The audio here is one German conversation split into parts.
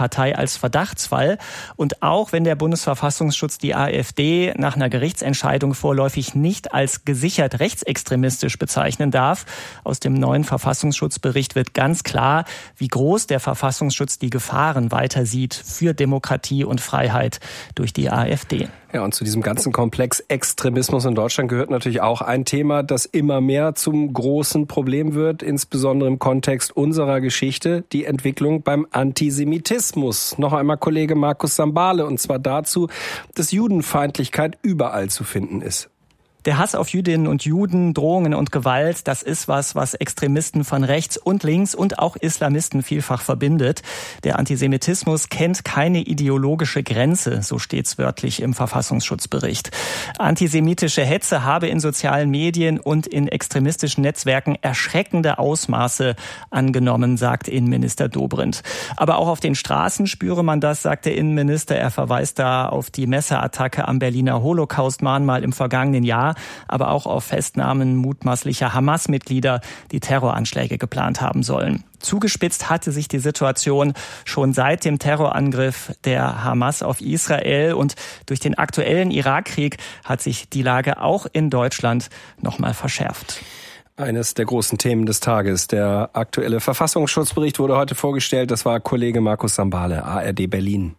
Partei als Verdachtsfall. Und auch wenn der Bundesverfassungsschutz die AfD nach einer Gerichtsentscheidung vorläufig nicht als gesichert rechtsextremistisch bezeichnen darf, aus dem neuen Verfassungsschutzbericht wird ganz klar, wie groß der Verfassungsschutz die Gefahren weiter sieht für Demokratie und Freiheit durch die AfD. Ja, und zu diesem ganzen Komplex Extremismus in Deutschland gehört natürlich auch ein Thema, das immer mehr zum großen Problem wird, insbesondere im Kontext unserer Geschichte, die Entwicklung beim Antisemitismus. Noch einmal Kollege Markus Sambale, und zwar dazu, dass Judenfeindlichkeit überall zu finden ist. Der Hass auf Jüdinnen und Juden, Drohungen und Gewalt, das ist was Extremisten von rechts und links und auch Islamisten vielfach verbindet. Der Antisemitismus kennt keine ideologische Grenze, so steht's wörtlich im Verfassungsschutzbericht. Antisemitische Hetze habe in sozialen Medien und in extremistischen Netzwerken erschreckende Ausmaße angenommen, sagt Innenminister Dobrindt. Aber auch auf den Straßen spüre man das, sagt der Innenminister. Er verweist da auf die Messerattacke am Berliner Holocaust-Mahnmal im vergangenen Jahr, aber auch auf Festnahmen mutmaßlicher Hamas-Mitglieder, die Terroranschläge geplant haben sollen. Zugespitzt hatte sich die Situation schon seit dem Terrorangriff der Hamas auf Israel, und durch den aktuellen Irakkrieg hat sich die Lage auch in Deutschland nochmal verschärft. Eines der großen Themen des Tages. Der aktuelle Verfassungsschutzbericht wurde heute vorgestellt. Das war Kollege Markus Sambale, ARD Berlin.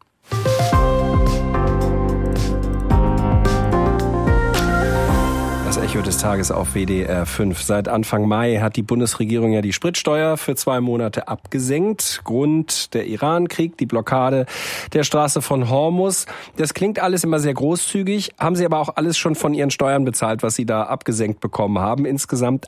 Das Echo des Tages auf WDR 5. Seit Anfang Mai hat die Bundesregierung ja die Spritsteuer für 2 Monate abgesenkt. Grund der Irankrieg, die Blockade der Straße von Hormuz. Das klingt alles immer sehr großzügig, haben Sie aber auch alles schon von Ihren Steuern bezahlt, was Sie da abgesenkt bekommen haben. Insgesamt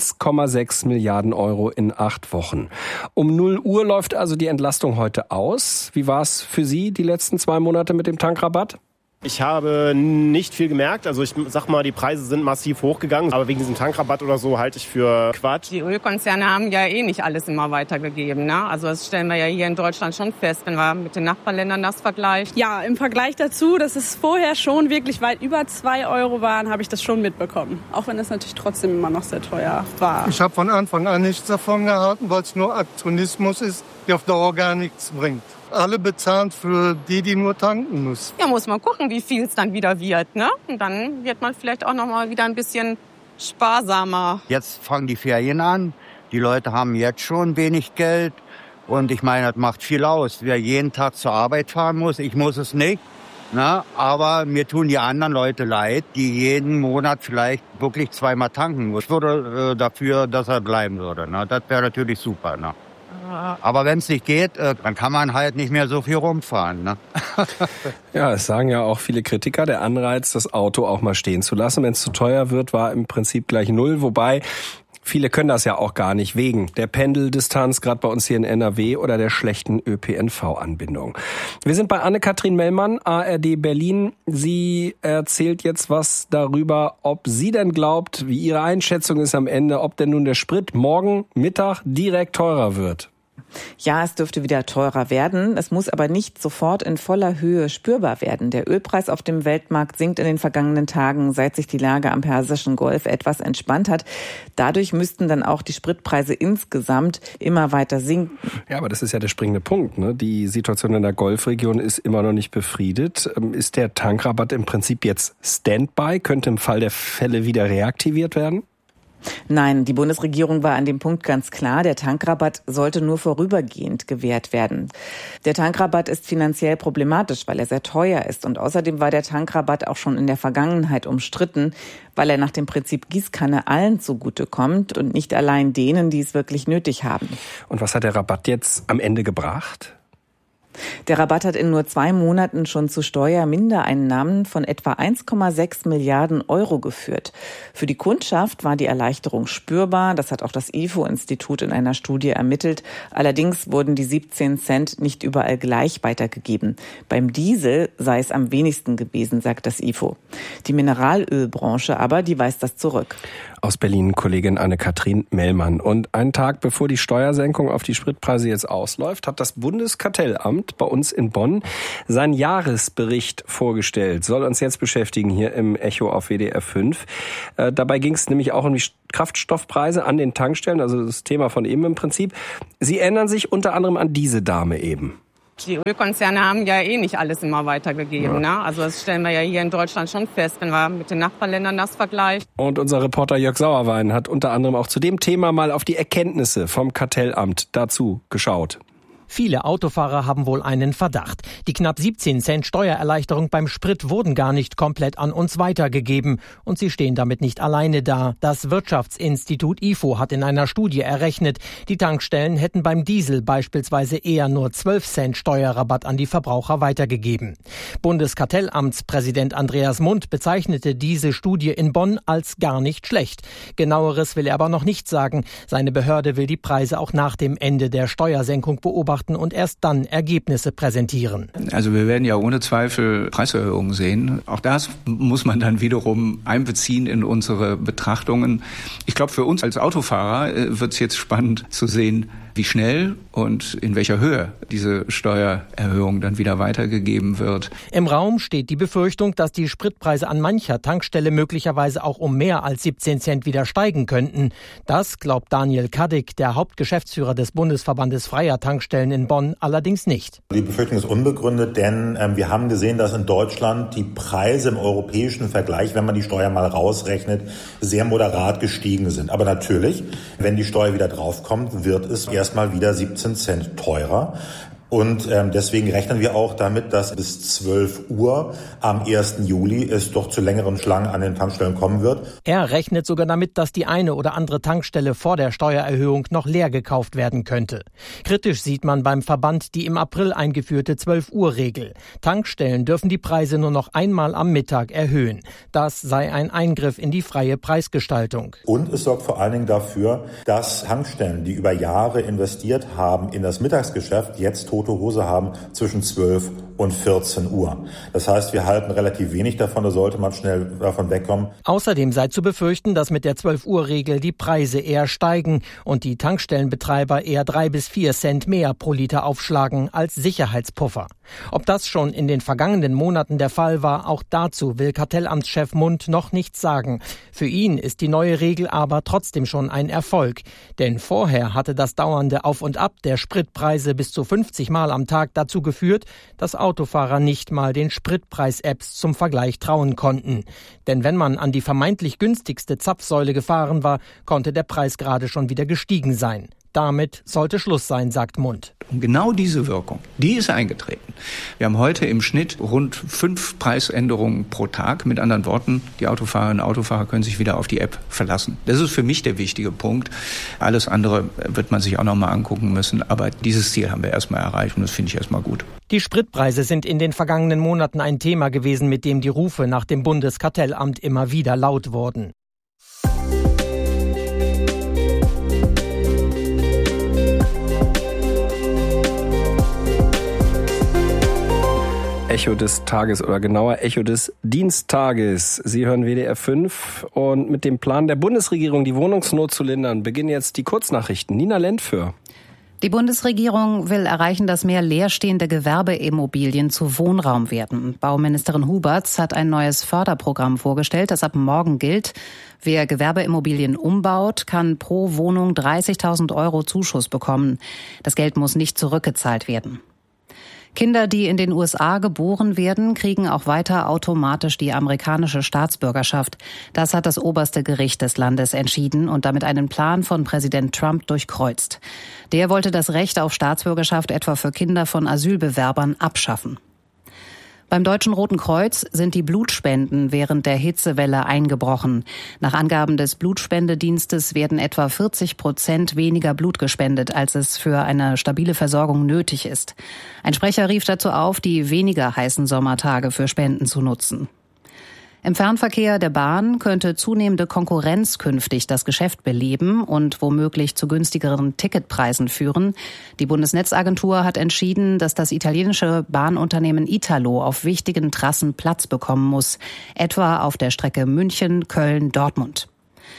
1,6 Milliarden Euro in 8 Wochen. Um 0 Uhr läuft also die Entlastung heute aus. Wie war es für Sie die letzten 2 Monate mit dem Tankrabatt? Ich habe nicht viel gemerkt. Also ich sag mal, die Preise sind massiv hochgegangen. Aber wegen diesem Tankrabatt oder so halte ich für Quatsch. Die Ölkonzerne haben ja nicht alles immer weitergegeben, ne? Also das stellen wir ja hier in Deutschland schon fest, wenn wir mit den Nachbarländern das vergleichen. Ja, im Vergleich dazu, dass es vorher schon wirklich weit über 2 Euro waren, habe ich das schon mitbekommen. Auch wenn es natürlich trotzdem immer noch sehr teuer war. Ich habe von Anfang an nichts davon gehalten, weil es nur Aktionismus ist, der auf Dauer gar nichts bringt. Alle bezahlen für die nur tanken müssen. Ja, muss man gucken, wie viel es dann wieder wird, ne? Und dann wird man vielleicht auch noch mal wieder ein bisschen sparsamer. Jetzt fangen die Ferien an. Die Leute haben jetzt schon wenig Geld. Und ich meine, das macht viel aus. Wer jeden Tag zur Arbeit fahren muss, ich muss es nicht. Ne? Aber mir tun die anderen Leute leid, die jeden Monat vielleicht wirklich 2-mal tanken müssen. Ich würde dafür, dass er bleiben würde. Ne? Das wäre natürlich super. Ne? Aber wenn es nicht geht, dann kann man halt nicht mehr so viel rumfahren. Ne? Ja, es sagen ja auch viele Kritiker, der Anreiz, das Auto auch mal stehen zu lassen, wenn es zu teuer wird, war im Prinzip gleich 0. Wobei viele können das ja auch gar nicht wegen der Pendeldistanz, gerade bei uns hier in NRW, oder der schlechten ÖPNV-Anbindung. Wir sind bei Anne-Kathrin Mellmann, ARD Berlin. Sie erzählt jetzt was darüber, ob sie denn glaubt, wie ihre Einschätzung ist am Ende, ob denn nun der Sprit morgen Mittag direkt teurer wird. Ja, es dürfte wieder teurer werden. Es muss aber nicht sofort in voller Höhe spürbar werden. Der Ölpreis auf dem Weltmarkt sinkt in den vergangenen Tagen, seit sich die Lage am Persischen Golf etwas entspannt hat. Dadurch müssten dann auch die Spritpreise insgesamt immer weiter sinken. Ja, aber das ist ja der springende Punkt, ne? Die Situation in der Golfregion ist immer noch nicht befriedet. Ist der Tankrabatt im Prinzip jetzt Standby? Könnte im Fall der Fälle wieder reaktiviert werden? Nein, die Bundesregierung war an dem Punkt ganz klar, der Tankrabatt sollte nur vorübergehend gewährt werden. Der Tankrabatt ist finanziell problematisch, weil er sehr teuer ist. Und außerdem war der Tankrabatt auch schon in der Vergangenheit umstritten, weil er nach dem Prinzip Gießkanne allen zugutekommt und nicht allein denen, die es wirklich nötig haben. Und was hat der Rabatt jetzt am Ende gebracht? Der Rabatt hat in nur 2 Monaten schon zu Steuermindereinnahmen von etwa 1,6 Milliarden Euro geführt. Für die Kundschaft war die Erleichterung spürbar. Das hat auch das IFO-Institut in einer Studie ermittelt. Allerdings wurden die 17 Cent nicht überall gleich weitergegeben. Beim Diesel sei es am wenigsten gewesen, sagt das IFO. Die Mineralölbranche aber, die weist das zurück. Aus Berlin Kollegin Anne-Kathrin Mellmann. Und einen Tag bevor die Steuersenkung auf die Spritpreise jetzt ausläuft, hat das Bundeskartellamt bei uns in Bonn seinen Jahresbericht vorgestellt. Soll uns jetzt beschäftigen hier im Echo auf WDR 5. Dabei ging es nämlich auch um die Kraftstoffpreise an den Tankstellen, also das Thema von eben im Prinzip. Sie erinnern sich unter anderem an diese Dame eben. Die Ölkonzerne haben ja eh nicht alles immer weitergegeben. Ne? Also das stellen wir ja hier in Deutschland schon fest, wenn wir mit den Nachbarländern das vergleichen. Und unser Reporter Jörg Sauerwein hat unter anderem auch zu dem Thema mal auf die Erkenntnisse vom Kartellamt dazu geschaut. Viele Autofahrer haben wohl einen Verdacht. Die knapp 17 Cent Steuererleichterung beim Sprit wurden gar nicht komplett an uns weitergegeben. Und sie stehen damit nicht alleine da. Das Wirtschaftsinstitut IFO hat in einer Studie errechnet, die Tankstellen hätten beim Diesel beispielsweise eher nur 12 Cent Steuerrabatt an die Verbraucher weitergegeben. Bundeskartellamtspräsident Andreas Mundt bezeichnete diese Studie in Bonn als gar nicht schlecht. Genaueres will er aber noch nicht sagen. Seine Behörde will die Preise auch nach dem Ende der Steuersenkung beobachten und erst dann Ergebnisse präsentieren. Also wir werden ja ohne Zweifel Preiserhöhungen sehen. Auch das muss man dann wiederum einbeziehen in unsere Betrachtungen. Ich glaube, für uns als Autofahrer wird es jetzt spannend zu sehen, wie schnell und in welcher Höhe diese Steuererhöhung dann wieder weitergegeben wird. Im Raum steht die Befürchtung, dass die Spritpreise an mancher Tankstelle möglicherweise auch um mehr als 17 Cent wieder steigen könnten. Das glaubt Daniel Kaddick, der Hauptgeschäftsführer des Bundesverbandes freier Tankstellen in Bonn, allerdings nicht. Die Befürchtung ist unbegründet, denn wir haben gesehen, dass in Deutschland die Preise im europäischen Vergleich, wenn man die Steuer mal rausrechnet, sehr moderat gestiegen sind. Aber natürlich, wenn die Steuer wieder draufkommt, wird es erstmal wieder 17 Cent teurer. Und deswegen rechnen wir auch damit, dass bis 12 Uhr am 1. Juli es doch zu längeren Schlangen an den Tankstellen kommen wird. Er rechnet sogar damit, dass die eine oder andere Tankstelle vor der Steuererhöhung noch leer gekauft werden könnte. Kritisch sieht man beim Verband die im April eingeführte 12-Uhr-Regel. Tankstellen dürfen die Preise nur noch einmal am Mittag erhöhen. Das sei ein Eingriff in die freie Preisgestaltung. Und es sorgt vor allen Dingen dafür, dass Tankstellen, die über Jahre investiert haben in das Mittagsgeschäft, jetzt tote Hose haben zwischen 12 und 14 Uhr. Das heißt, wir halten relativ wenig davon, da sollte man schnell davon wegkommen. Außerdem sei zu befürchten, dass mit der 12-Uhr-Regel die Preise eher steigen und die Tankstellenbetreiber eher 3 bis 4 Cent mehr pro Liter aufschlagen als Sicherheitspuffer. Ob das schon in den vergangenen Monaten der Fall war, auch dazu will Kartellamtschef Mundt noch nichts sagen. Für ihn ist die neue Regel aber trotzdem schon ein Erfolg. Denn vorher hatte das dauernde Auf und Ab der Spritpreise bis zu 50 Mal am Tag dazu geführt, dass Autofahrer nicht mal den Spritpreis-Apps zum Vergleich trauen konnten. Denn wenn man an die vermeintlich günstigste Zapfsäule gefahren war, konnte der Preis gerade schon wieder gestiegen sein. Damit sollte Schluss sein, sagt Mundt. Und genau diese Wirkung, die ist eingetreten. Wir haben heute im Schnitt rund 5 Preisänderungen pro Tag. Mit anderen Worten, die Autofahrerinnen und Autofahrer können sich wieder auf die App verlassen. Das ist für mich der wichtige Punkt. Alles andere wird man sich auch noch mal angucken müssen. Aber dieses Ziel haben wir erstmal erreicht und das finde ich erstmal gut. Die Spritpreise sind in den vergangenen Monaten ein Thema gewesen, mit dem die Rufe nach dem Bundeskartellamt immer wieder laut wurden. Echo des Tages oder genauer Echo des Dienstages. Sie hören WDR 5 und mit dem Plan der Bundesregierung, die Wohnungsnot zu lindern, beginnen jetzt die Kurznachrichten. Nina Lentföhr. Die Bundesregierung will erreichen, dass mehr leerstehende Gewerbeimmobilien zu Wohnraum werden. Bauministerin Huberts hat ein neues Förderprogramm vorgestellt, das ab morgen gilt. Wer Gewerbeimmobilien umbaut, kann pro Wohnung 30.000 € Zuschuss bekommen. Das Geld muss nicht zurückgezahlt werden. Kinder, die in den USA geboren werden, kriegen auch weiter automatisch die amerikanische Staatsbürgerschaft. Das hat das oberste Gericht des Landes entschieden und damit einen Plan von Präsident Trump durchkreuzt. Der wollte das Recht auf Staatsbürgerschaft etwa für Kinder von Asylbewerbern abschaffen. Beim Deutschen Roten Kreuz sind die Blutspenden während der Hitzewelle eingebrochen. Nach Angaben des Blutspendedienstes werden etwa 40% weniger Blut gespendet, als es für eine stabile Versorgung nötig ist. Ein Sprecher rief dazu auf, die weniger heißen Sommertage für Spenden zu nutzen. Im Fernverkehr der Bahn könnte zunehmende Konkurrenz künftig das Geschäft beleben und womöglich zu günstigeren Ticketpreisen führen. Die Bundesnetzagentur hat entschieden, dass das italienische Bahnunternehmen Italo auf wichtigen Trassen Platz bekommen muss, etwa auf der Strecke München, Köln, Dortmund.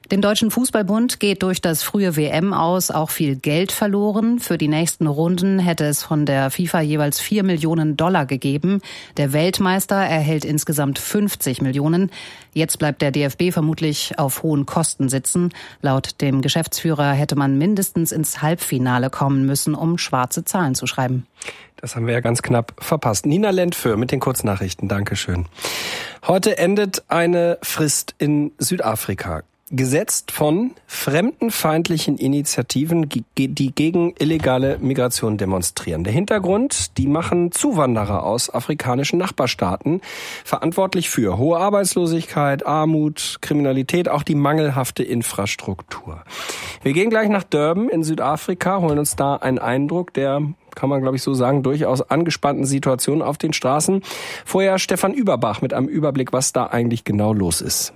Dem Deutschen Fußballbund geht durch das frühe WM aus auch viel Geld verloren. Für die nächsten Runden hätte es von der FIFA jeweils $4 Millionen gegeben. Der Weltmeister erhält insgesamt 50 Millionen. Jetzt bleibt der DFB vermutlich auf hohen Kosten sitzen. Laut dem Geschäftsführer hätte man mindestens ins Halbfinale kommen müssen, um schwarze Zahlen zu schreiben. Das haben wir ja ganz knapp verpasst. Nina Lentföhr mit den Kurznachrichten. Dankeschön. Heute endet eine Frist in Südafrika. Gesetzt von fremdenfeindlichen Initiativen, die gegen illegale Migration demonstrieren. Der Hintergrund, die machen Zuwanderer aus afrikanischen Nachbarstaaten verantwortlich für hohe Arbeitslosigkeit, Armut, Kriminalität, auch die mangelhafte Infrastruktur. Wir gehen gleich nach Durban in Südafrika, holen uns da einen Eindruck der, kann man glaube ich so sagen, durchaus angespannten Situation auf den Straßen. Vorher Stefan Überbach mit einem Überblick, was da eigentlich genau los ist.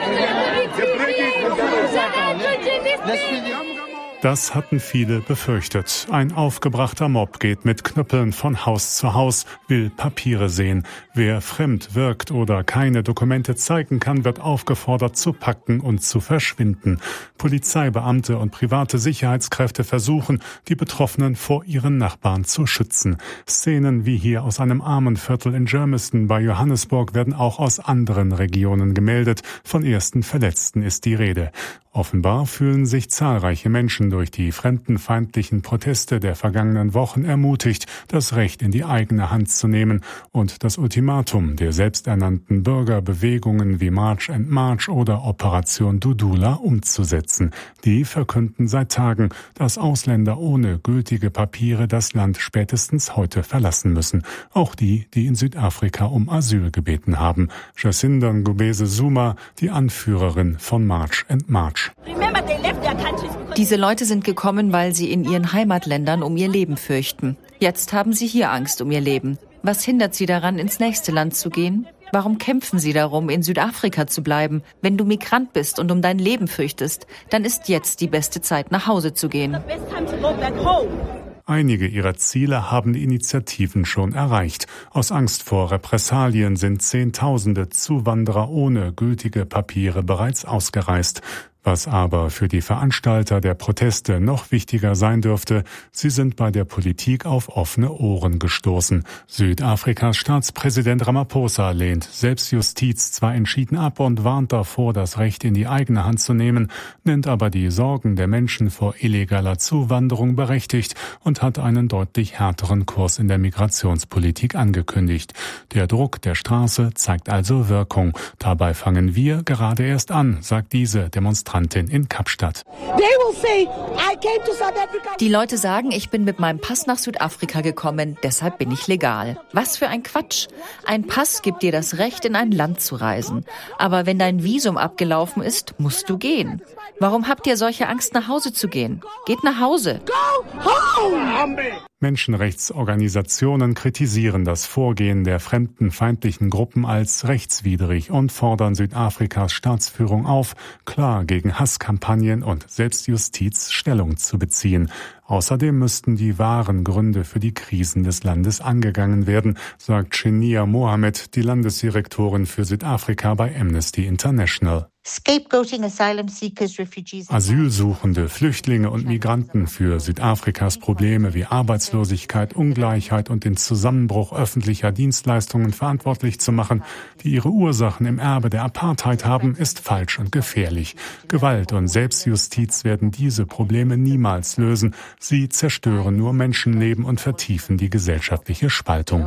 Das hatten viele befürchtet. Ein aufgebrachter Mob geht mit Knüppeln von Haus zu Haus, will Papiere sehen. Wer fremd wirkt oder keine Dokumente zeigen kann, wird aufgefordert zu packen und zu verschwinden. Polizeibeamte und private Sicherheitskräfte versuchen, die Betroffenen vor ihren Nachbarn zu schützen. Szenen wie hier aus einem Armenviertel in Germiston bei Johannesburg werden auch aus anderen Regionen gemeldet. Von ersten Verletzten ist die Rede. Offenbar fühlen sich zahlreiche Menschen durch die fremdenfeindlichen Proteste der vergangenen Wochen ermutigt, das Recht in die eigene Hand zu nehmen und das Ultimatum der selbsternannten Bürgerbewegungen wie March and March oder Operation Dudula umzusetzen. Die verkünden seit Tagen, dass Ausländer ohne gültige Papiere das Land spätestens heute verlassen müssen. Auch die, die in Südafrika um Asyl gebeten haben. Jacinda Ngubese Zuma, die Anführerin von March and March. Diese Leute sind gekommen, weil sie in ihren Heimatländern um ihr Leben fürchten. Jetzt haben sie hier Angst um ihr Leben. Was hindert sie daran, ins nächste Land zu gehen? Warum kämpfen sie darum, in Südafrika zu bleiben? Wenn du Migrant bist und um dein Leben fürchtest, dann ist jetzt die beste Zeit, nach Hause zu gehen. Einige ihrer Ziele haben die Initiativen schon erreicht. Aus Angst vor Repressalien sind Zehntausende Zuwanderer ohne gültige Papiere bereits ausgereist. Was aber für die Veranstalter der Proteste noch wichtiger sein dürfte, sie sind bei der Politik auf offene Ohren gestoßen. Südafrikas Staatspräsident Ramaphosa lehnt Selbstjustiz zwar entschieden ab und warnt davor, das Recht in die eigene Hand zu nehmen, nennt aber die Sorgen der Menschen vor illegaler Zuwanderung berechtigt und hat einen deutlich härteren Kurs in der Migrationspolitik angekündigt. Der Druck der Straße zeigt also Wirkung. Dabei fangen wir gerade erst an, sagt diese Demonstrantin in Kapstadt. Die Leute sagen, ich bin mit meinem Pass nach Südafrika gekommen, deshalb bin ich legal. Was für ein Quatsch. Ein Pass gibt dir das Recht, in ein Land zu reisen. Aber wenn dein Visum abgelaufen ist, musst du gehen. Warum habt ihr solche Angst, nach Hause zu gehen? Geht nach Hause. Menschenrechtsorganisationen kritisieren das Vorgehen der fremdenfeindlichen Gruppen als rechtswidrig und fordern Südafrikas Staatsführung auf, klar gegen Hasskampagnen und Selbstjustiz Stellung zu beziehen. Außerdem müssten die wahren Gründe für die Krisen des Landes angegangen werden, sagt Shenia Mohammed, die Landesdirektorin für Südafrika bei Amnesty International. Asylsuchende, Flüchtlinge und Migranten für Südafrikas Probleme wie Arbeitslosigkeit, Ungleichheit und den Zusammenbruch öffentlicher Dienstleistungen verantwortlich zu machen, die ihre Ursachen im Erbe der Apartheid haben, ist falsch und gefährlich. Gewalt und Selbstjustiz werden diese Probleme niemals lösen. Sie zerstören nur Menschenleben und vertiefen die gesellschaftliche Spaltung.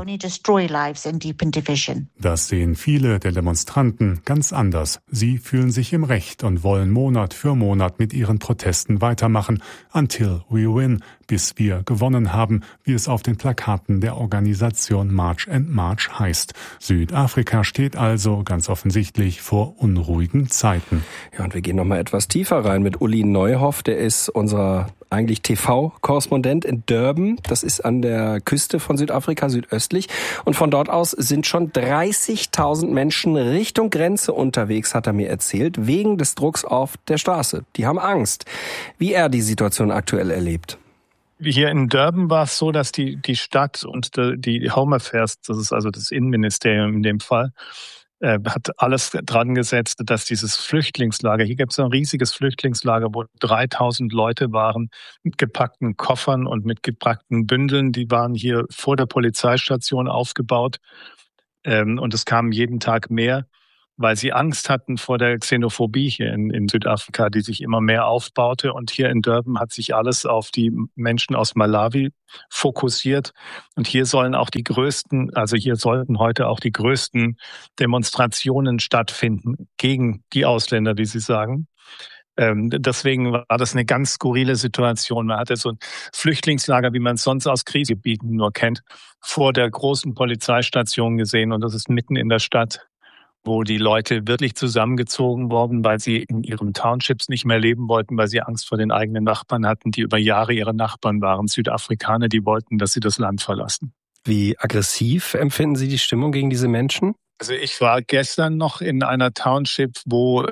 Das sehen viele der Demonstranten ganz anders. Sie fühlen sich im Recht und wollen Monat für Monat mit ihren Protesten weitermachen, until we win, bis wir gewonnen haben, wie es auf den Plakaten der Organisation March and March heißt. Südafrika steht also ganz offensichtlich vor unruhigen Zeiten. Ja, und wir gehen noch mal etwas tiefer rein mit Uli Neuhoff, der ist unser eigentlich TV-Korrespondent in Durban. Das ist an der Küste von Südafrika, südöstlich. Und von dort aus sind schon 30.000 Menschen Richtung Grenze unterwegs, hat er mir erzählt, wegen des Drucks auf der Straße. Die haben Angst. Wie er die Situation aktuell erlebt. Hier in Durban war es so, dass die Stadt und die Home Affairs, das ist also das Innenministerium in dem Fall, hat alles dran gesetzt, dass dieses Flüchtlingslager, hier gibt es ein riesiges Flüchtlingslager, wo 3000 Leute waren, mit gepackten Koffern und mit gepackten Bündeln, die waren hier vor der Polizeistation aufgebaut. Und es kamen jeden Tag mehr, weil sie Angst hatten vor der Xenophobie hier in Südafrika, die sich immer mehr aufbaute. Und hier in Durban hat sich alles auf die Menschen aus Malawi fokussiert. Und hier sollten heute auch die größten Demonstrationen stattfinden gegen die Ausländer, wie Sie sagen. Deswegen war das eine ganz skurrile Situation. Man hatte so ein Flüchtlingslager, wie man es sonst aus Krisengebieten nur kennt, vor der großen Polizeistation gesehen. Und das ist mitten in der Stadt, wo die Leute wirklich zusammengezogen wurden, weil sie in ihren Townships nicht mehr leben wollten, weil sie Angst vor den eigenen Nachbarn hatten, die über Jahre ihre Nachbarn waren. Südafrikaner, die wollten, dass sie das Land verlassen. Wie aggressiv empfinden Sie die Stimmung gegen diese Menschen? Also ich war gestern noch in einer Township, wo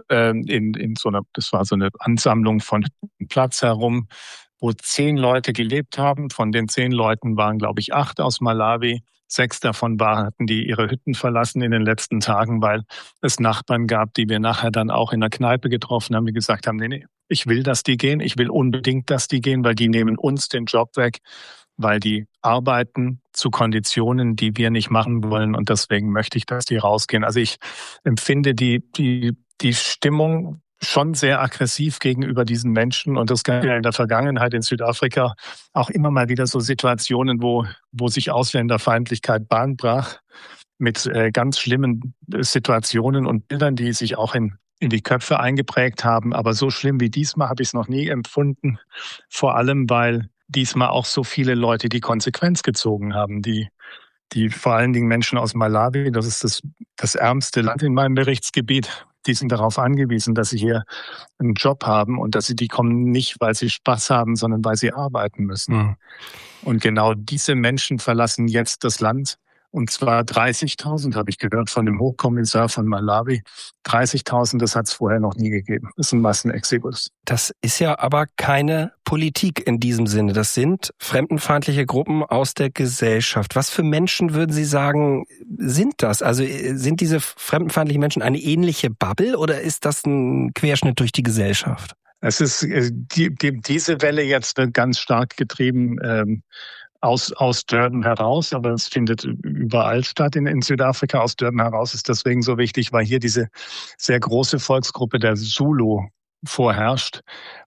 das war so eine Ansammlung von Platz herum, wo 10 Leute gelebt haben. Von den 10 Leuten waren, glaube ich, 8 aus Malawi. 6 davon hatten die ihre Hütten verlassen in den letzten Tagen, weil es Nachbarn gab, die wir nachher dann auch in der Kneipe getroffen haben, die gesagt haben, nee, ich will, dass die gehen. Ich will unbedingt, dass die gehen, weil die nehmen uns den Job weg, weil die arbeiten zu Konditionen, die wir nicht machen wollen. Und deswegen möchte ich, dass die rausgehen. Also ich empfinde die Stimmung schon sehr aggressiv gegenüber diesen Menschen. Und das gab ja in der Vergangenheit in Südafrika auch immer mal wieder so Situationen, wo sich Ausländerfeindlichkeit Bahn brach, mit ganz schlimmen Situationen und Bildern, die sich auch in die Köpfe eingeprägt haben. Aber so schlimm wie diesmal habe ich es noch nie empfunden. Vor allem, weil diesmal auch so viele Leute die Konsequenz gezogen haben, die vor allen Dingen Menschen aus Malawi, das ist das ärmste Land in meinem Berichtsgebiet, die sind darauf angewiesen, dass sie hier einen Job haben und die kommen nicht, weil sie Spaß haben, sondern weil sie arbeiten müssen. Mhm. Und genau diese Menschen verlassen jetzt das Land. Und zwar 30.000, habe ich gehört von dem Hochkommissar von Malawi. 30.000, das hat es vorher noch nie gegeben. Das ist ein Massenexodus. Das ist ja aber keine Politik in diesem Sinne. Das sind fremdenfeindliche Gruppen aus der Gesellschaft. Was für Menschen würden Sie sagen, sind das? Also sind diese fremdenfeindlichen Menschen eine ähnliche Bubble oder ist das ein Querschnitt durch die Gesellschaft? Es ist diese Welle jetzt wird ganz stark getrieben aus Durban heraus, aber es findet überall statt in Südafrika. Aus Durban heraus ist deswegen so wichtig, weil hier diese sehr große Volksgruppe der Zulu vorherrscht.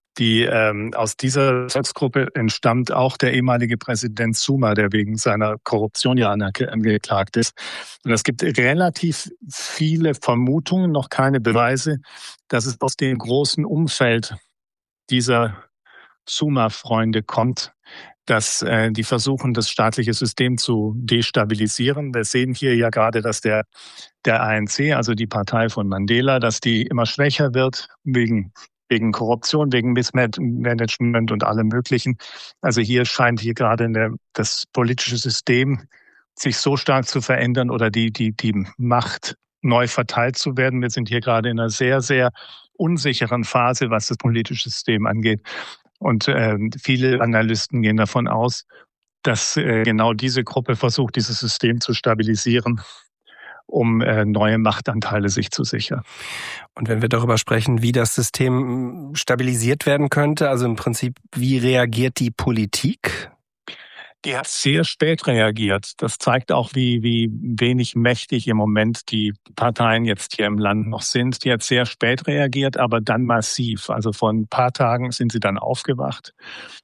Aus dieser Volksgruppe entstammt auch der ehemalige Präsident Zuma, der wegen seiner Korruption ja angeklagt ist. Und es gibt relativ viele Vermutungen, noch keine Beweise, dass es aus dem großen Umfeld dieser Zuma-Freunde kommt, dass die versuchen, das staatliche System zu destabilisieren. Wir sehen hier ja gerade, dass der ANC, also die Partei von Mandela, dass die immer schwächer wird wegen Korruption, wegen Missmanagement und allem Möglichen. Also hier scheint gerade das politische System sich so stark zu verändern oder die Macht neu verteilt zu werden. Wir sind hier gerade in einer sehr, sehr unsicheren Phase, was das politische System angeht. Und viele Analysten gehen davon aus, dass genau diese Gruppe versucht, dieses System zu stabilisieren, um neue Machtanteile sich zu sichern. Und wenn wir darüber sprechen, wie das System stabilisiert werden könnte, also im Prinzip, wie reagiert die Politik? Die hat sehr spät reagiert. Das zeigt auch, wie wenig mächtig im Moment die Parteien jetzt hier im Land noch sind. Die hat sehr spät reagiert, aber dann massiv. Also vor ein paar Tagen sind sie dann aufgewacht.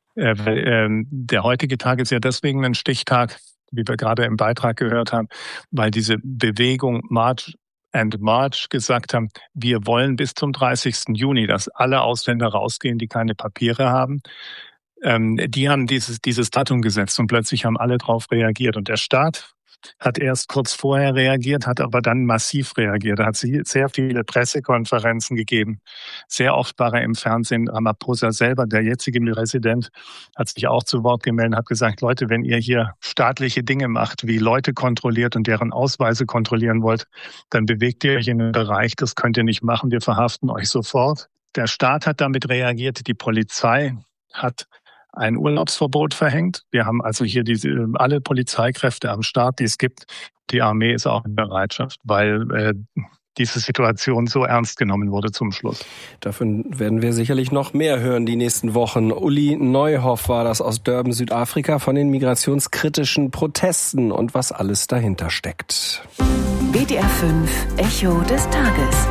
Der heutige Tag ist ja deswegen ein Stichtag, wie wir gerade im Beitrag gehört haben, weil diese Bewegung March and March gesagt haben, wir wollen bis zum 30. Juni, dass alle Ausländer rausgehen, die keine Papiere haben. Die haben dieses Datum gesetzt und plötzlich haben alle darauf reagiert. Und der Staat hat erst kurz vorher reagiert, hat aber dann massiv reagiert. Er hat sehr viele Pressekonferenzen gegeben. Sehr oft war er im Fernsehen. Ramaphosa selber, der jetzige Präsident, hat sich auch zu Wort gemeldet, hat gesagt, Leute, wenn ihr hier staatliche Dinge macht, wie Leute kontrolliert und deren Ausweise kontrollieren wollt, dann bewegt ihr euch in einen Bereich, das könnt ihr nicht machen, wir verhaften euch sofort. Der Staat hat damit reagiert, die Polizei hat ein Urlaubsverbot verhängt. Wir haben also hier alle Polizeikräfte am Start, die es gibt. Die Armee ist auch in Bereitschaft, weil diese Situation so ernst genommen wurde zum Schluss. Davon werden wir sicherlich noch mehr hören die nächsten Wochen. Uli Neuhoff war das aus Durban, Südafrika, von den migrationskritischen Protesten und was alles dahinter steckt. WDR 5 Echo des Tages.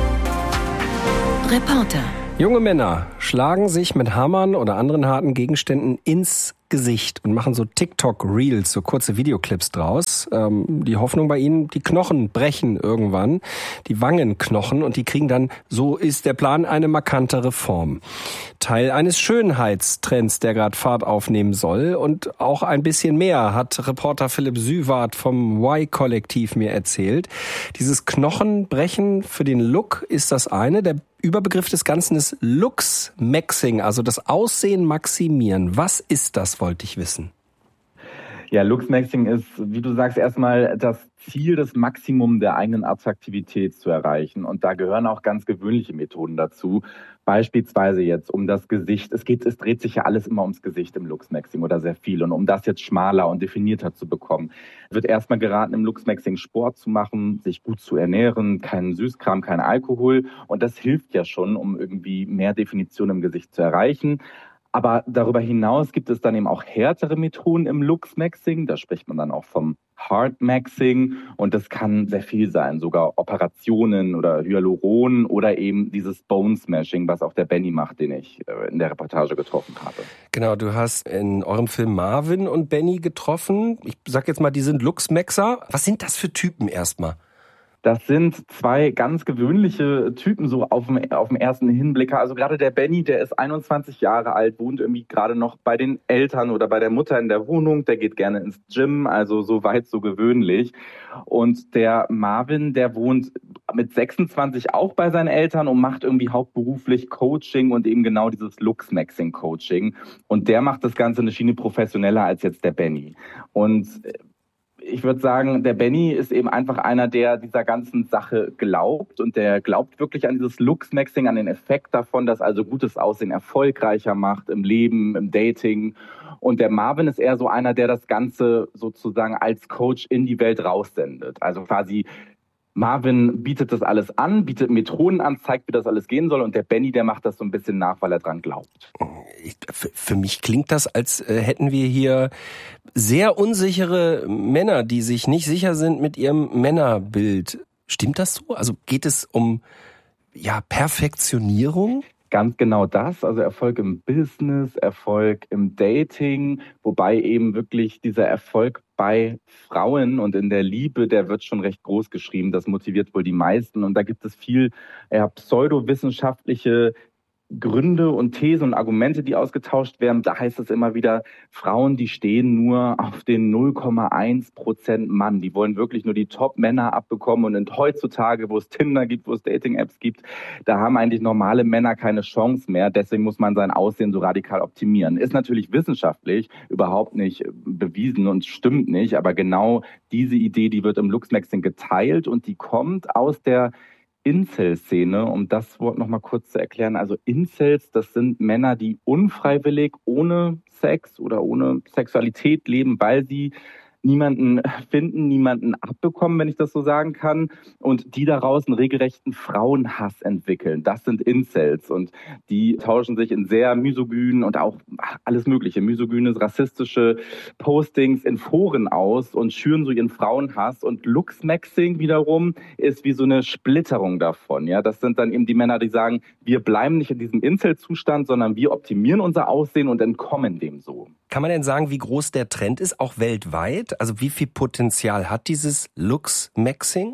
Reporter. Junge Männer schlagen sich mit Hammern oder anderen harten Gegenständen ins Gesicht und machen so TikTok-Reels, so kurze Videoclips draus. Die Hoffnung bei ihnen, die Knochen brechen irgendwann, die Wangenknochen, und die kriegen dann, so ist der Plan, eine markantere Form. Teil eines Schönheitstrends, der gerade Fahrt aufnehmen soll, und auch ein bisschen mehr, hat Reporter Philipp Süwart vom Y-Kollektiv mir erzählt. Dieses Knochenbrechen für den Look ist das eine. Der Überbegriff des Ganzen ist Looks-Maxing, also das Aussehen maximieren. Was ist das, wollte ich wissen. Ja, Looks-Maxing ist, wie du sagst, erstmal das Ziel, das Maximum der eigenen Attraktivität zu erreichen. Und da gehören auch ganz gewöhnliche Methoden dazu. Beispielsweise jetzt um das Gesicht. Es dreht sich ja alles immer ums Gesicht im Looks-Maxing oder sehr viel. Und um das jetzt schmaler und definierter zu bekommen, wird erstmal geraten, im Looks-Maxing Sport zu machen, sich gut zu ernähren, keinen Süßkram, kein Alkohol. Und das hilft ja schon, um irgendwie mehr Definition im Gesicht zu erreichen. Aber darüber hinaus gibt es dann eben auch härtere Methoden im Looks-Maxing. Da spricht man dann auch vom Hard-Maxing. Und das kann sehr viel sein, sogar Operationen oder Hyaluron oder eben dieses Bone-Smashing, was auch der Benny macht, den ich in der Reportage getroffen habe. Genau, du hast in eurem Film Marvin und Benny getroffen. Ich sag jetzt mal, die sind Looks-Maxer. Was sind das für Typen erstmal? Das sind zwei ganz gewöhnliche Typen so auf dem ersten Hinblick. Also gerade der Benny, der ist 21 Jahre alt, wohnt irgendwie gerade noch bei den Eltern oder bei der Mutter in der Wohnung. Der geht gerne ins Gym, also so weit, so gewöhnlich. Und der Marvin, der wohnt mit 26 auch bei seinen Eltern und macht irgendwie hauptberuflich Coaching und eben genau dieses Looks-Maxing-Coaching. Und der macht das Ganze eine Schiene professioneller als jetzt der Benny. Und ich würde sagen, der Benny ist eben einfach einer, der dieser ganzen Sache glaubt, und der glaubt wirklich an dieses Looks-Maxing, an den Effekt davon, dass also gutes Aussehen erfolgreicher macht im Leben, im Dating. Und der Marvin ist eher so einer, der das Ganze sozusagen als Coach in die Welt raussendet. Also quasi Marvin bietet das alles an, bietet Methoden an, zeigt, wie das alles gehen soll, und der Benny, der macht das so ein bisschen nach, weil er dran glaubt. Für mich klingt das, als hätten wir hier sehr unsichere Männer, die sich nicht sicher sind mit ihrem Männerbild. Stimmt das so? Also geht es um Perfektionierung? Ganz genau das, also Erfolg im Business, Erfolg im Dating, wobei eben wirklich dieser Erfolg bei Frauen und in der Liebe, der wird schon recht groß geschrieben. Das motiviert wohl die meisten, und da gibt es viel pseudowissenschaftliche Gründe und Thesen und Argumente, die ausgetauscht werden. Da heißt es immer wieder, Frauen, die stehen nur auf den 0,1% Mann. Die wollen wirklich nur die Top-Männer abbekommen. Und heutzutage, wo es Tinder gibt, wo es Dating-Apps gibt, da haben eigentlich normale Männer keine Chance mehr. Deswegen muss man sein Aussehen so radikal optimieren. Ist natürlich wissenschaftlich überhaupt nicht bewiesen und stimmt nicht. Aber genau diese Idee, die wird im Looks-Maxing geteilt, und die kommt aus der Incel-Szene, um das Wort nochmal kurz zu erklären. Also Incels, das sind Männer, die unfreiwillig ohne Sex oder ohne Sexualität leben, weil sie niemanden finden, niemanden abbekommen, wenn ich das so sagen kann, und die daraus einen regelrechten Frauenhass entwickeln. Das sind Incels, und die tauschen sich in sehr misogynen und auch alles mögliche, misogyne, rassistische Postings in Foren aus und schüren so ihren Frauenhass. Und Looks-Maxing wiederum ist wie so eine Splitterung davon. Ja, das sind dann eben die Männer, die sagen, wir bleiben nicht in diesem Incel-Zustand, sondern wir optimieren unser Aussehen und entkommen dem so. Kann man denn sagen, wie groß der Trend ist, auch weltweit? Also wie viel Potenzial hat dieses Looks-Maxing?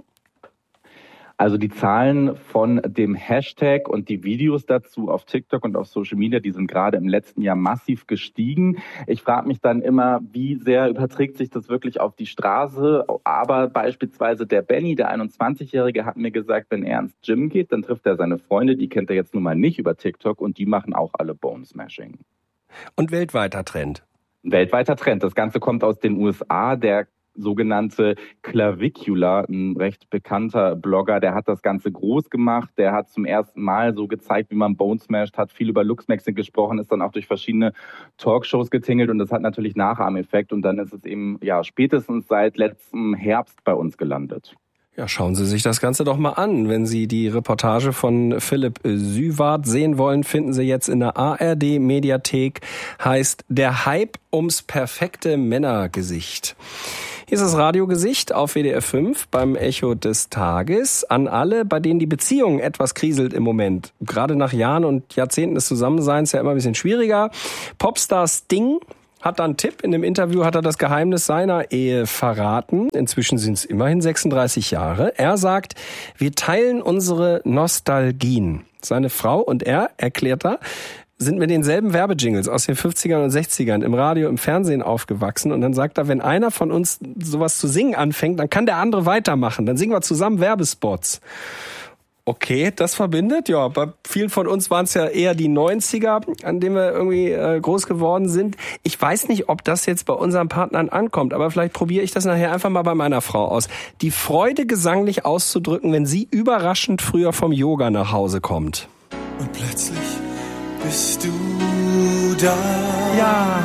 Also die Zahlen von dem Hashtag und die Videos dazu auf TikTok und auf Social Media, die sind gerade im letzten Jahr massiv gestiegen. Ich frage mich dann immer, wie sehr überträgt sich das wirklich auf die Straße? Aber beispielsweise der Benny, der 21-Jährige, hat mir gesagt, wenn er ins Gym geht, dann trifft er seine Freunde, die kennt er jetzt nun mal nicht über TikTok, und die machen auch alle Bone Smashing. Und weltweiter Trend? Weltweiter Trend. Das Ganze kommt aus den USA. Der sogenannte Clavicula, ein recht bekannter Blogger, der hat das Ganze groß gemacht. Der hat zum ersten Mal so gezeigt, wie man Bone smashed, hat viel über Looks-Maxing gesprochen, ist dann auch durch verschiedene Talkshows getingelt, und das hat natürlich Nachahmeffekt, und dann ist es eben spätestens seit letztem Herbst bei uns gelandet. Ja, schauen Sie sich das Ganze doch mal an. Wenn Sie die Reportage von Philipp Süward sehen wollen, finden Sie jetzt in der ARD-Mediathek. Heißt Der Hype ums perfekte Männergesicht. Hier ist das Radiogesicht auf WDR 5 beim Echo des Tages. An alle, bei denen die Beziehung etwas kriselt im Moment. Gerade nach Jahren und Jahrzehnten des Zusammenseins ja immer ein bisschen schwieriger. Popstar Sting hat da einen Tipp. In dem Interview hat er das Geheimnis seiner Ehe verraten. Inzwischen sind es immerhin 36 Jahre. Er sagt, wir teilen unsere Nostalgien. Seine Frau und er, erklärt er, sind mit denselben Werbejingles aus den 50ern und 60ern im Radio, im Fernsehen aufgewachsen. Und dann sagt er, wenn einer von uns sowas zu singen anfängt, dann kann der andere weitermachen. Dann singen wir zusammen Werbespots. Okay, das verbindet. Ja, bei vielen von uns waren es ja eher die 90er, an denen wir irgendwie groß geworden sind. Ich weiß nicht, ob das jetzt bei unseren Partnern ankommt, aber vielleicht probiere ich das nachher einfach mal bei meiner Frau aus. Die Freude gesanglich auszudrücken, wenn sie überraschend früher vom Yoga nach Hause kommt. Und plötzlich bist du da. Ja.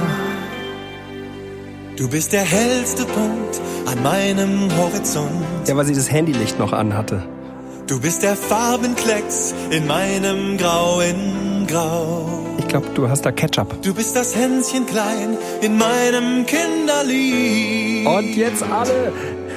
Du bist der hellste Punkt an meinem Horizont. Ja, weil sie das Handylicht noch anhatte. Du bist der Farbenklecks in meinem grauen Grau. Ich glaube, du hast da Ketchup. Du bist das Hänschen klein in meinem Kinderlied. Und jetzt alle.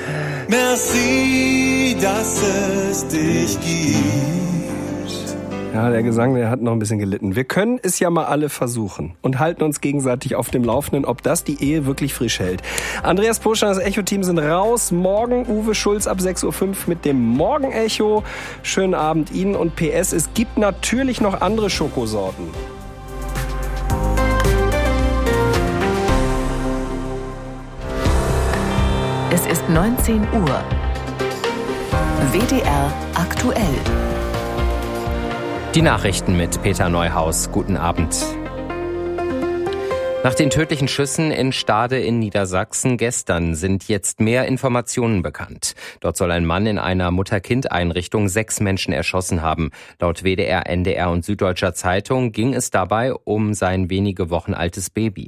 Merci, dass es dich gibt. Ja, der Gesang, der hat noch ein bisschen gelitten. Wir können es ja mal alle versuchen und halten uns gegenseitig auf dem Laufenden, ob das die Ehe wirklich frisch hält. Andreas Poschner, das Echo-Team sind raus. Morgen Uwe Schulz ab 6.05 Uhr mit dem Morgen-Echo. Schönen Abend Ihnen und PS, es gibt natürlich noch andere Schokosorten. Es ist 19 Uhr. WDR aktuell. Die Nachrichten mit Peter Neuhaus. Guten Abend. Nach den tödlichen Schüssen in Stade in Niedersachsen gestern sind jetzt mehr Informationen bekannt. Dort soll ein Mann in einer Mutter-Kind-Einrichtung 6 Menschen erschossen haben. Laut WDR, NDR und Süddeutscher Zeitung ging es dabei um sein wenige Wochen altes Baby.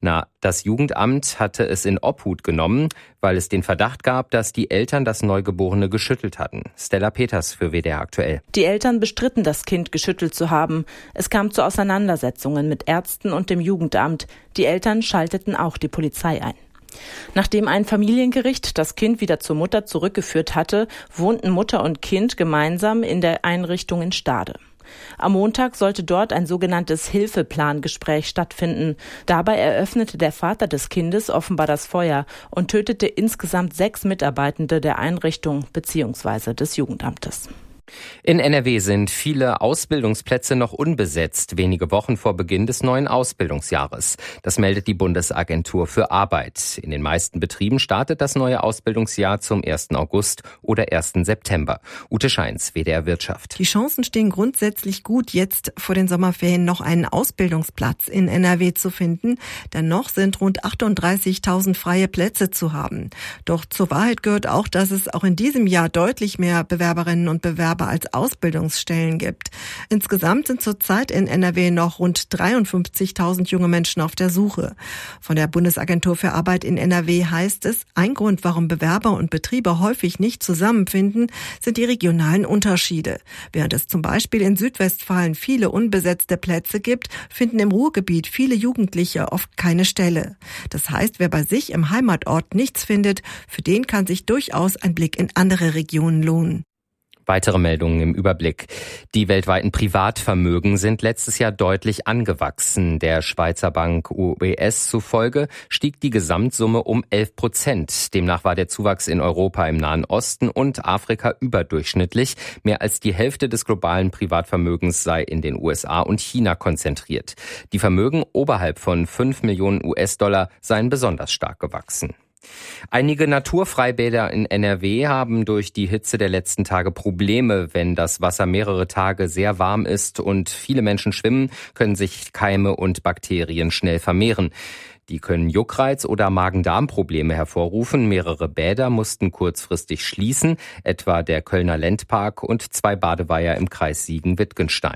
Das Jugendamt hatte es in Obhut genommen, weil es den Verdacht gab, dass die Eltern das Neugeborene geschüttelt hatten. Stella Peters für WDR aktuell. Die Eltern bestritten, das Kind geschüttelt zu haben. Es kam zu Auseinandersetzungen mit Ärzten und dem Jugendamt. Die Eltern schalteten auch die Polizei ein. Nachdem ein Familiengericht das Kind wieder zur Mutter zurückgeführt hatte, wohnten Mutter und Kind gemeinsam in der Einrichtung in Stade. Am Montag sollte dort ein sogenanntes Hilfeplangespräch stattfinden. Dabei eröffnete der Vater des Kindes offenbar das Feuer und tötete insgesamt 6 Mitarbeitende der Einrichtung bzw. des Jugendamtes. In NRW sind viele Ausbildungsplätze noch unbesetzt, wenige Wochen vor Beginn des neuen Ausbildungsjahres. Das meldet die Bundesagentur für Arbeit. In den meisten Betrieben startet das neue Ausbildungsjahr zum 1. August oder 1. September. Ute Scheins, WDR Wirtschaft. Die Chancen stehen grundsätzlich gut, jetzt vor den Sommerferien noch einen Ausbildungsplatz in NRW zu finden. Denn noch sind rund 38.000 freie Plätze zu haben. Doch zur Wahrheit gehört auch, dass es auch in diesem Jahr deutlich mehr Bewerberinnen und Bewerber als Ausbildungsstellen gibt. Insgesamt sind zurzeit in NRW noch rund 53.000 junge Menschen auf der Suche. Von der Bundesagentur für Arbeit in NRW heißt es, ein Grund, warum Bewerber und Betriebe häufig nicht zusammenfinden, sind die regionalen Unterschiede. Während es zum Beispiel in Südwestfalen viele unbesetzte Plätze gibt, finden im Ruhrgebiet viele Jugendliche oft keine Stelle. Das heißt, wer bei sich im Heimatort nichts findet, für den kann sich durchaus ein Blick in andere Regionen lohnen. Weitere Meldungen im Überblick. Die weltweiten Privatvermögen sind letztes Jahr deutlich angewachsen. Der Schweizer Bank UBS zufolge stieg die Gesamtsumme um 11%. Demnach war der Zuwachs in Europa, im Nahen Osten und Afrika überdurchschnittlich. Mehr als die Hälfte des globalen Privatvermögens sei in den USA und China konzentriert. Die Vermögen oberhalb von 5 Millionen US-Dollar seien besonders stark gewachsen. Einige Naturfreibäder in NRW haben durch die Hitze der letzten Tage Probleme. Wenn das Wasser mehrere Tage sehr warm ist und viele Menschen schwimmen, können sich Keime und Bakterien schnell vermehren. Die können Juckreiz oder Magen-Darm-Probleme hervorrufen. Mehrere Bäder mussten kurzfristig schließen, etwa der Kölner Lendpark und 2 Badeweiher im Kreis Siegen-Wittgenstein.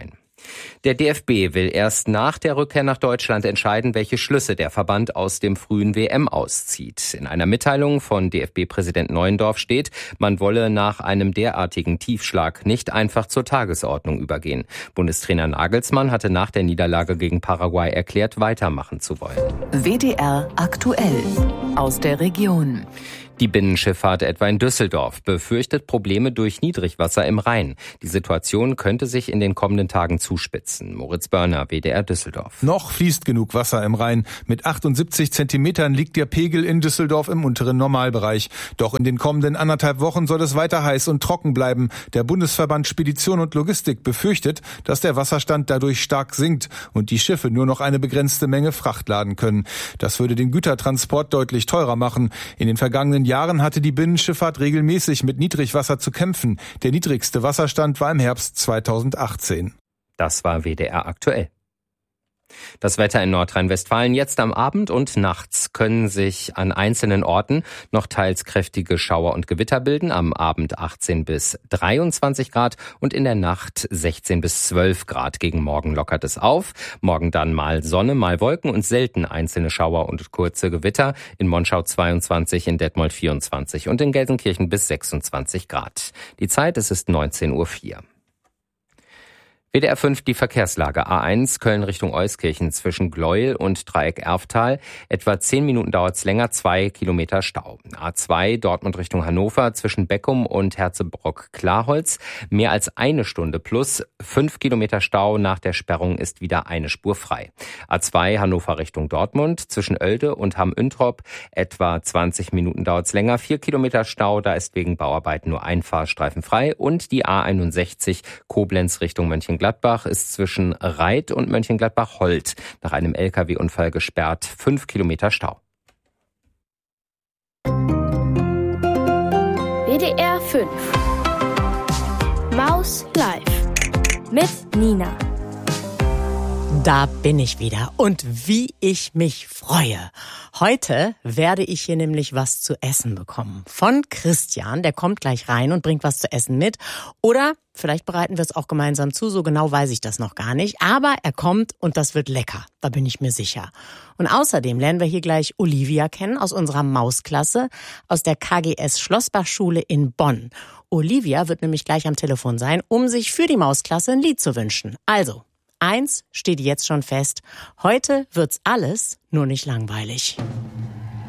Der DFB will erst nach der Rückkehr nach Deutschland entscheiden, welche Schlüsse der Verband aus dem frühen WM auszieht. In einer Mitteilung von DFB-Präsident Neuendorf steht, man wolle nach einem derartigen Tiefschlag nicht einfach zur Tagesordnung übergehen. Bundestrainer Nagelsmann hatte nach der Niederlage gegen Paraguay erklärt, weitermachen zu wollen. WDR aktuell aus der Region. Die Binnenschifffahrt etwa in Düsseldorf befürchtet Probleme durch Niedrigwasser im Rhein. Die Situation könnte sich in den kommenden Tagen zuspitzen. Moritz Börner, WDR Düsseldorf. Noch fließt genug Wasser im Rhein. Mit 78 Zentimetern liegt der Pegel in Düsseldorf im unteren Normalbereich. Doch in den kommenden 1,5 Wochen soll es weiter heiß und trocken bleiben. Der Bundesverband Spedition und Logistik befürchtet, dass der Wasserstand dadurch stark sinkt und die Schiffe nur noch eine begrenzte Menge Fracht laden können. Das würde den Gütertransport deutlich teurer machen. In den vergangenen Jahren hatte die Binnenschifffahrt regelmäßig mit Niedrigwasser zu kämpfen. Der niedrigste Wasserstand war im Herbst 2018. Das war WDR aktuell. Das Wetter in Nordrhein-Westfalen jetzt am Abend und nachts können sich an einzelnen Orten noch teils kräftige Schauer und Gewitter bilden. Am Abend 18 bis 23 Grad und in der Nacht 16 bis 12 Grad. Gegen morgen lockert es auf. Morgen dann mal Sonne, mal Wolken und selten einzelne Schauer und kurze Gewitter. In Monschau 22, in Detmold 24 und in Gelsenkirchen bis 26 Grad. Die Zeit, es ist 19:04 Uhr. WDR 5, die Verkehrslage. A1 Köln Richtung Euskirchen zwischen Gleuel und Dreieck Erftal. Etwa 10 Minuten dauert es länger, 2 Kilometer Stau. A2 Dortmund Richtung Hannover zwischen Beckum und Herzebrock-Klarholz. Mehr als 1 Stunde plus 5 Kilometer Stau. Nach der Sperrung ist wieder eine Spur frei. A2 Hannover Richtung Dortmund zwischen Oelde und Hamm-Üntrop. Etwa 20 Minuten dauert es länger, 4 Kilometer Stau. Da ist wegen Bauarbeiten nur ein Fahrstreifen frei. Und die A61 Koblenz Richtung Mönchengladbach ist zwischen Reit und Mönchengladbach-Holt nach einem LKW-Unfall gesperrt. 5 Kilometer Stau. WDR 5 Maus Live mit Nina. Da bin ich wieder und wie ich mich freue. Heute werde ich hier nämlich was zu essen bekommen. Von Christian, der kommt gleich rein und bringt was zu essen mit. Oder vielleicht bereiten wir es auch gemeinsam zu, so genau weiß ich das noch gar nicht. Aber er kommt und das wird lecker, da bin ich mir sicher. Und außerdem lernen wir hier gleich Olivia kennen aus unserer Mausklasse, aus der KGS Schlossbach-Schule in Bonn. Olivia wird nämlich gleich am Telefon sein, um sich für die Mausklasse ein Lied zu wünschen. Also, eins steht jetzt schon fest. Heute wird's alles nur nicht langweilig.